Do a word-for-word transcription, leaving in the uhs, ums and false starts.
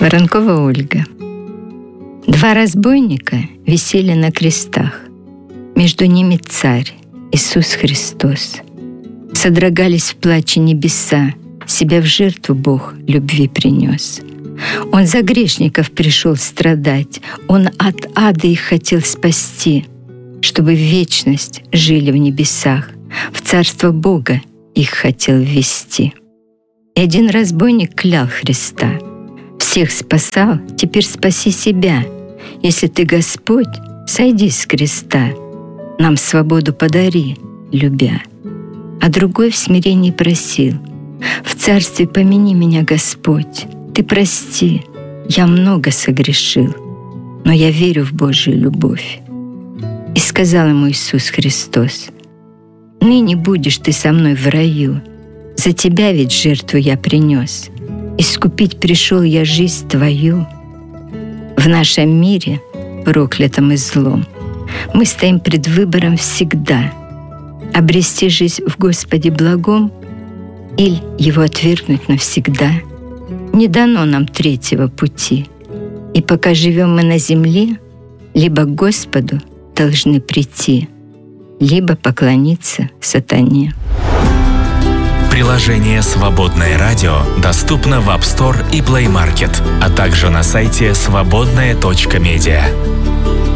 Воронкова Ольга. Два разбойника висели на крестах. Между ними Царь, Иисус Христос. Содрогались в плаче небеса, себя в жертву Бог любви принес. Он за грешников пришел страдать, Он от ада их хотел спасти, чтобы в вечность жили в небесах, в царство Бога их хотел ввести. И один разбойник клял Христа: «Всех спасал, теперь спаси себя. Если ты Господь, сойди с креста, нам свободу подари, любя». А другой в смирении просил: «В царстве помяни меня, Господь, ты прости, я много согрешил, но я верю в Божию любовь». И сказал ему Иисус Христос: «Ныне будешь ты со мной в раю, за тебя ведь жертву я принес, искупить пришел я жизнь твою». В нашем мире, проклятом и злом, мы стоим пред выбором всегда: обрести жизнь в Господе благом или Его отвергнуть навсегда. Не дано нам третьего пути, и пока живем мы на земле, либо к Господу должны прийти, либо поклониться сатане. Приложение «Свободное радио» доступно в App Store и Play Market, а также на сайте свободное точка медиа.